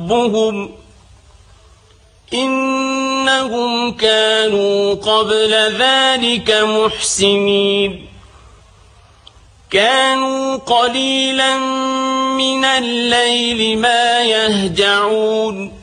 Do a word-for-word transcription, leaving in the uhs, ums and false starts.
ربهم إنهم كانوا قبل ذلك محسنين كانوا قليلا من الليل ما يهجعون